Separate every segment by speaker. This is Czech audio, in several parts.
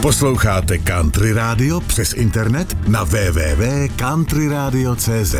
Speaker 1: Posloucháte Country Radio přes internet na www.countryradio.cz.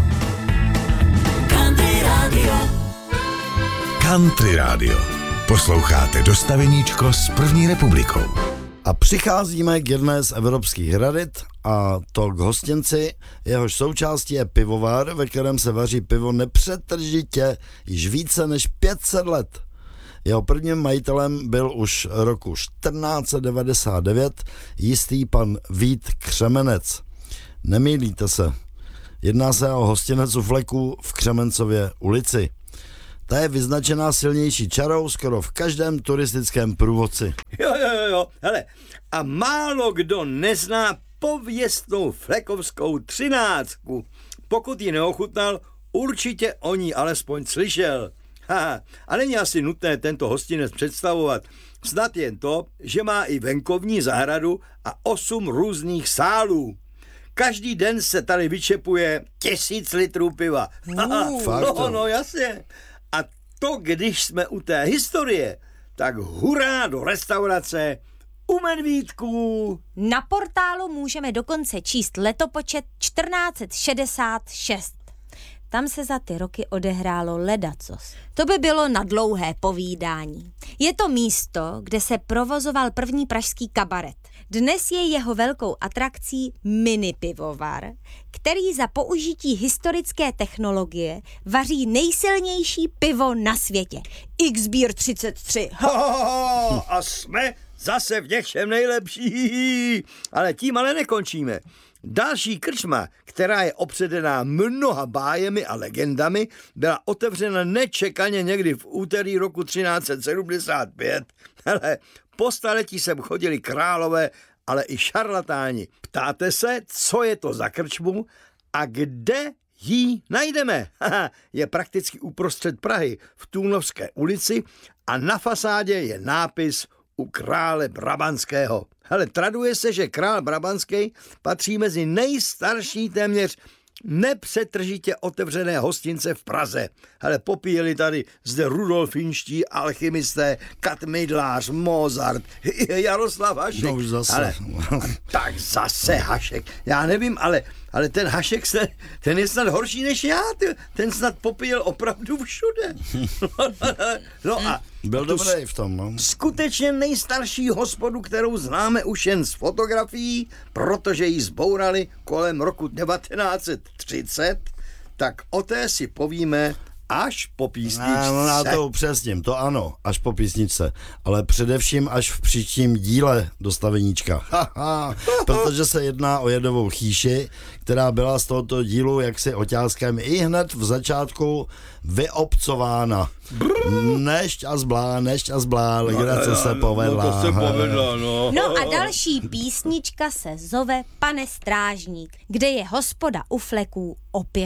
Speaker 2: Country Radio.
Speaker 1: Country Radio. Posloucháte dostaveníčko s první republikou.
Speaker 3: A přicházíme k jedné z evropských radit, a to k hostinci, jehož součástí je pivovar, ve kterém se vaří pivo nepřetržitě již více než 500 let. Jeho prvním majitelem byl už roku 1499 jistý pan Vít Křemenec. Nemýlíte se, jedná se o hostinec u Fleku v Křemencově ulici. Ta je vyznačená silnější čarou skoro v každém turistickém průvodci.
Speaker 4: Jo, hele, a málo kdo nezná pověstnou flekovskou 13. Pokud ji neochutnal, určitě o ní alespoň slyšel. A není asi nutné tento hostinec představovat. Snad jen to, že má i venkovní zahradu a 8 různých sálů. Každý den se tady vyčepuje 1000 litrů piva. No, jasně. A to, když jsme u té historie, tak hurá do restaurace u Medvídků.
Speaker 5: Na portálu můžeme dokonce číst letopočet 1466. Tam se za ty roky odehrálo ledacos. To by bylo na dlouhé povídání. Je to místo, kde se provozoval první pražský kabaret. Dnes je jeho velkou atrakcí mini pivovar, který za použití historické technologie vaří nejsilnější pivo na světě. X-Beer 33.
Speaker 4: A jsme zase v něčem nejlepší. Ale tím nekončíme. Další krčma, která je opředená mnoha bájemi a legendami, byla otevřena nečekaně někdy v úterý roku 1375. Hele, po staletí sem chodili králové, ale i šarlatáni. Ptáte se, co je to za krčmu a kde ji najdeme? Je prakticky uprostřed Prahy v Tůnovské ulici a na fasádě je nápis U krále Brabantského. Hele, traduje se, že král Brabantský patří mezi nejstarší téměř nepřetržitě otevřené hostince v Praze. Hele, popíjeli tady zde rudolfinští alchymisté, Kat Mydlář, Mozart, Jaroslav Hašek.
Speaker 3: No už zase.
Speaker 4: Ale, tak zase Hašek. Já nevím, ale ten Hašek, ten je snad horší než já. Ten snad popíjel opravdu všude. No a
Speaker 3: byl dobrý v tom, no.
Speaker 4: Skutečně nejstarší hospodu, kterou známe už jen z fotografií, protože ji zbourali kolem roku 1930, tak o té si povíme až po písničce.
Speaker 3: No, já to upřesním, to ano, až po písničce, ale především až v příštím díle dostaveníčka. Protože se jedná o jedovou chýši, která byla z tohoto dílu jaksi oťáskem i hned v začátku vyobcována. Nešť a zblá, legrace se povedla.
Speaker 4: No to se povedla, no.
Speaker 5: No a další písnička se zove Pane strážník, kde je hospoda u Fleků opět.